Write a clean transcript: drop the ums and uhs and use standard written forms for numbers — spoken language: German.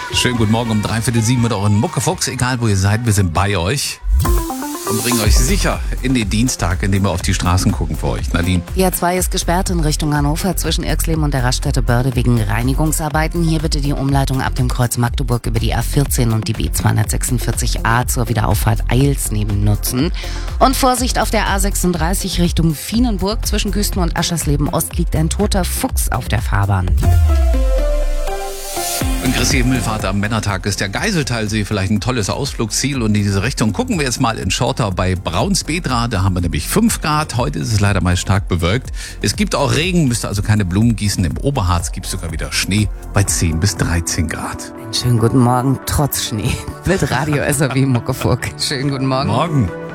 Schönen guten Morgen um 6:45 mit euren Muckefuchs. Egal wo ihr seid, wir sind bei euch und bringen euch sicher in den Dienstag, indem wir auf die Straßen gucken für euch. Nadine. Die A2 ist gesperrt in Richtung Hannover zwischen Irxleben und der Raststätte Börde wegen Reinigungsarbeiten. Hier bitte die Umleitung ab dem Kreuz Magdeburg über die A14 und die B246a zur Wiederauffahrt Eilsneben nutzen. Und Vorsicht auf der A36 Richtung Vienenburg. Zwischen Küsten und Aschersleben Ost liegt ein toter Fuchs auf der Fahrbahn. Und Christi Himmelfahrt am Männertag ist der Geiseltalsee vielleicht ein tolles Ausflugsziel. Und in diese Richtung gucken wir jetzt mal in Schortau bei Braunsbedra. Da haben wir nämlich 5 Grad. Heute ist es leider mal stark bewölkt. Es gibt auch Regen, müsst also keine Blumen gießen. Im Oberharz gibt es sogar wieder Schnee bei 10 bis 13 Grad. Einen schönen guten Morgen, trotz Schnee. Mit Radio SRW Muckefuck. Schönen guten Morgen. Morgen.